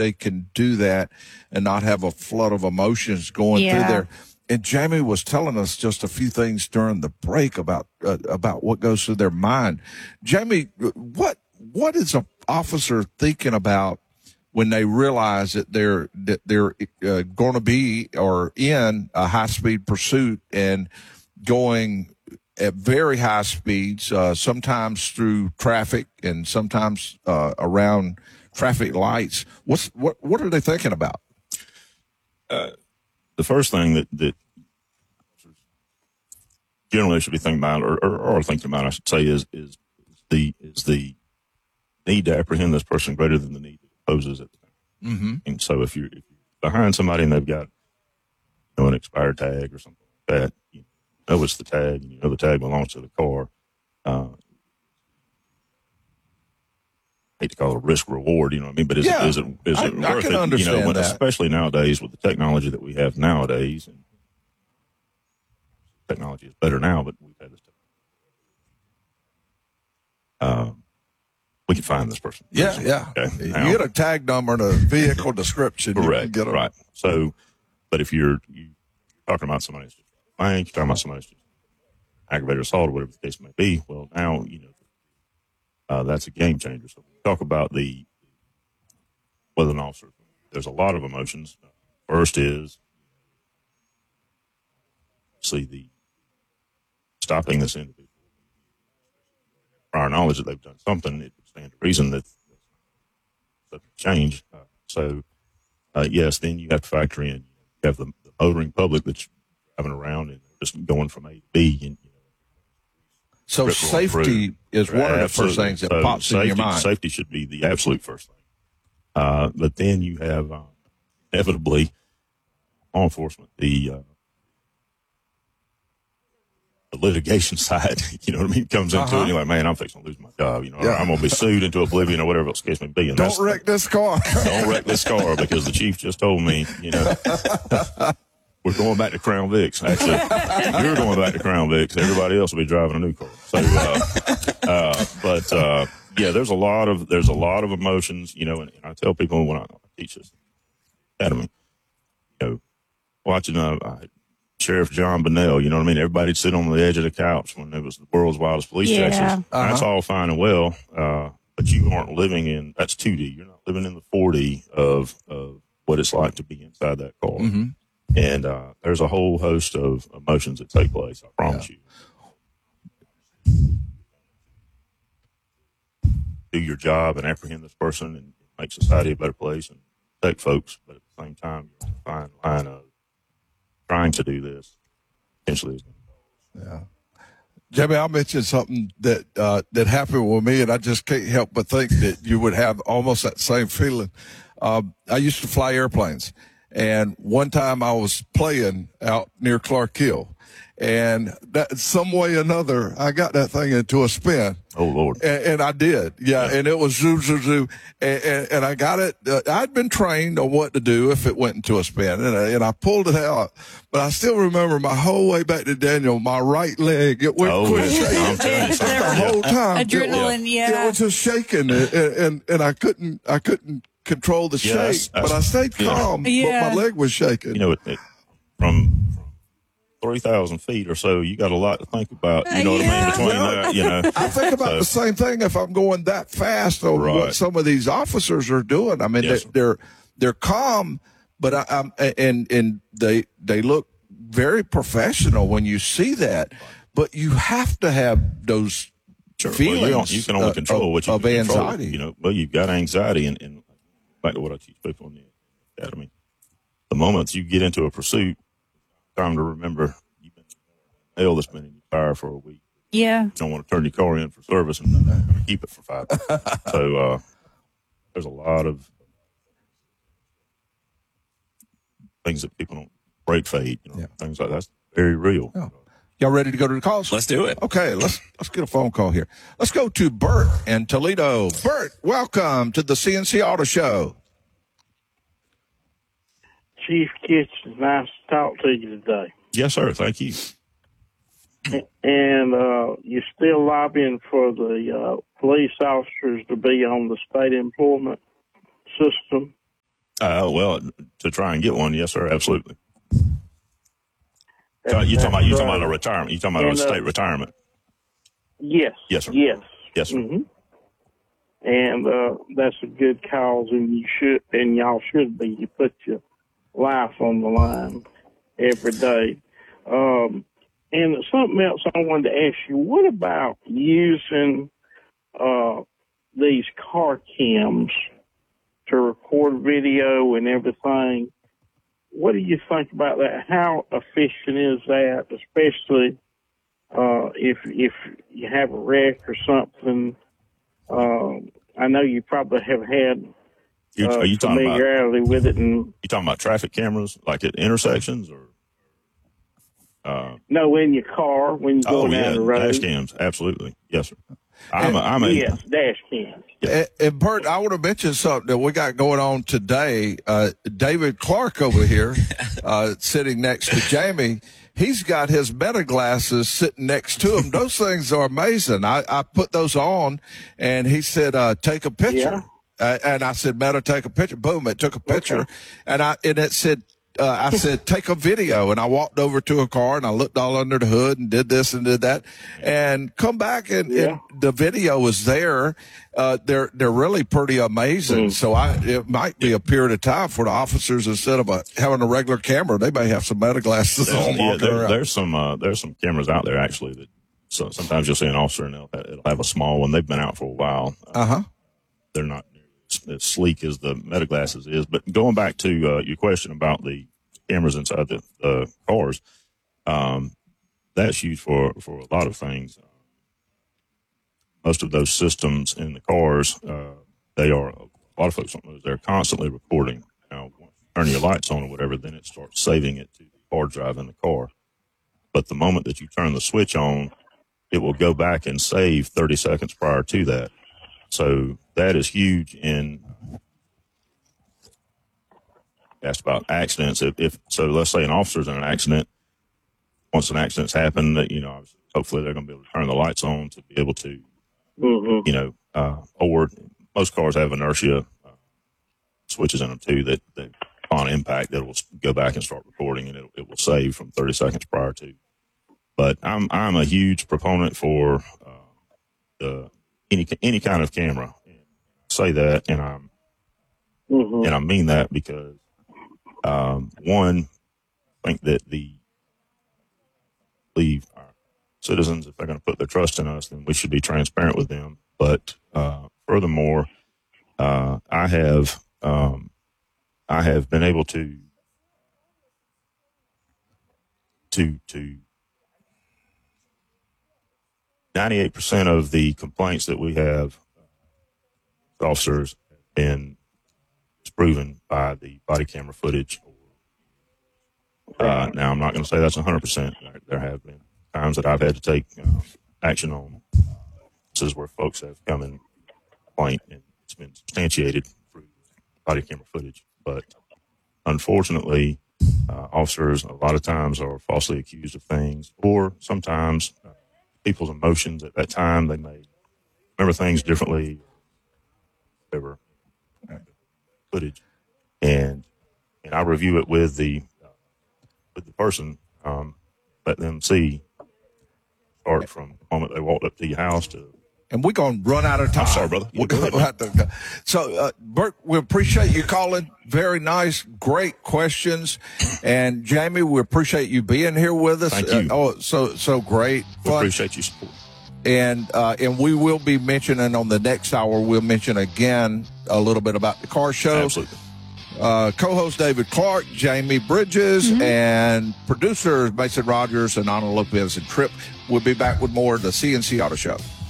they can do that and not have a flood of emotions going through there. And Jamie was telling us just a few things during the break about what goes through their mind. Jamie, what is an officer thinking about when they realize that they're going to be or in a high-speed pursuit and going at very high speeds, sometimes through traffic and sometimes around traffic lights? What are they thinking about? The first thing that generally should be thinking about, or thinking about, I should say, is the need to apprehend this person greater than the need it poses at the time. Mm-hmm. And so if you're behind somebody and they've got an expired tag or something like that, you know it's the tag, and you know the tag belongs to the car. I hate to call it a risk reward, you know what I mean? But is it worth it? Understand that. Especially nowadays with the technology that we have nowadays, and technology is better now, but we've had this. We can find this person. Yeah. Okay. You get a tag number and a vehicle description. Correct. You can get right. So, but if you're talking about somebody who's just you're talking about somebody who's just aggravated assault or whatever the case may be, well, now, that's a game changer. So we talk about whether an officer, there's a lot of emotions. First is, the stopping this individual. Prior knowledge that they've done something, it would stand to reason that change. Yes, then you have to factor in, you have the motoring public that's driving around and just going from A to B. And, so safety is one of the first things that pops in your mind. Safety should be the absolute first thing. But then you have, inevitably, law enforcement, the litigation side, you know what I mean, comes into it, and you're like, man, I'm fixing to lose my job, I'm going to be sued into oblivion or whatever else the case may be. And don't wreck this car. Don't wreck this car, because the chief just told me, we're going back to Crown Vics. Actually, you're going back to Crown Vics. Everybody else will be driving a new car. So, there's a lot of emotions, and I tell people when I teach this academy, watching Sheriff John Bonnell, you know what I mean? Everybody'd sit on the edge of the couch when it was the world's wildest police chases. Uh-huh. That's all fine and well, but you aren't living that's 2D. You're not living in the 4D of what it's like to be inside that car. Mm-hmm. And there's a whole host of emotions that take place, I promise you. Do your job and apprehend this person and make society a better place and protect folks, but at the same time, you're on a fine line of trying to do this potentially is going to. Yeah. Jamie, I mentioned something that happened with me, and I just can't help but think that you would have almost that same feeling. I used to fly airplanes, and one time I was playing out near Clark Hill, and that some way or another, I got that thing into a spin. Oh, Lord. And I did. Yeah. And it was zoo, zoo, zoo. And I got it. I'd been trained on what to do if it went into a spin. And I pulled it out. But I still remember my whole way back to Daniel, my right leg, it went shaking the whole time. Adrenaline, It was just shaking. And I couldn't control the shake, but I stayed calm, but my leg was shaking. From 3,000 feet or so, you got a lot to think about. You know what I mean? Between that, I think about the same thing if I'm going that fast on what some of these officers are doing. I mean, they're calm, but and they look very professional when you see that. But you have to have those feelings. Well, you can only control what you of can anxiety. Control. Well, you've got anxiety, and back to what I teach people in the academy. The moment you get into a pursuit, time to remember you've been hell that's been in your tire for a week. Yeah. You don't want to turn your car in for service and keep it for 5 minutes. So there's a lot of things that people don't break fade, things like that's very real. Yeah. Y'all ready to go to the calls? Let's do it. Okay, let's get a phone call here. Let's go to Bert in Toledo. Bert, welcome to the CNC Auto Show. Chief Kitchen, nice to talk to you today. Yes, sir. Thank you. And you're still lobbying for the police officers to be on the state employment system. Well, to try and get one, yes, sir, absolutely. You talking about a retirement? You talking about a state retirement? Yes. Yes, sir. Yes. Yes, sir. Mm-hmm. And that's a good cause, and y'all should be. You put your life on the line every day. And something else I wanted to ask you: what about using these car cams to record video and everything? What do you think about that? How efficient is that, especially if you have a wreck or something? I know you probably have had familiarity with it. And you talking about traffic cameras, like at intersections, or? No, in your car when you're going down the road. Dash cams, absolutely, yes, sir. Dash cams. Yeah. And Bert, I want to mention something that we got going on today. David Clark over here, sitting next to Jamie. He's got his Meta glasses sitting next to him. Those things are amazing. I put those on, and he said, "Take a picture." Yeah. And I said, "Meta, take a picture." Boom! It took a picture, okay. and it said. I said, take a video. And I walked over to a car and I looked all under the hood and did this and did that and come back and the video was there. They're really pretty amazing. So it might be a period of time for the officers, instead of having a regular camera, they may have some Meta glasses on. There's some cameras out there actually that sometimes you'll see an officer and it'll have a small one. They've been out for a while. They're not as sleek as the Meta glasses is. But going back to your question about the cameras inside the cars, that's used for a lot of things. Most of those systems in the cars, a lot of folks don't know, they're constantly recording. Now, once you turn your lights on or whatever, then it starts saving it to the hard drive in the car. But the moment that you turn the switch on, it will go back and save 30 seconds prior to that. So that is huge in asked about accidents. So let's say an officer's in an accident. Once an accident's happened, hopefully they're going to be able to turn the lights on to be able to, or most cars have inertia switches in them too that upon impact it will go back and start recording, and it will save from 30 seconds prior to. But I'm a huge proponent for any kind of camera. I say that, and I mean that because one, I think that believe our citizens, if they're going to put their trust in us, then we should be transparent with them. But furthermore, I have been able to 98% of the complaints that we have, officers, have been proven by the body camera footage. Now, I'm not going to say that's 100%. There have been times that I've had to take action on cases where folks have come in complaint and it's been substantiated through body camera footage. But unfortunately, officers a lot of times are falsely accused of things, or sometimes people's emotions at that time, they may remember things differently, whatever footage, and I review it with the person, let them see, start from the moment they walked up to your house to. And we're going to run out of time. I'm sorry, brother. So, Bert, we appreciate you calling. Very nice, great questions. And Jamie, we appreciate you being here with us. Thank you. So great. We appreciate your support. And we will be mentioning on the next hour, we'll mention again a little bit about the car show. Absolutely. Co-host David Clark, Jamie Bridges, and producers Mason Rogers and Anna Lopez and Tripp. We'll be back with more of the CNC Auto Show.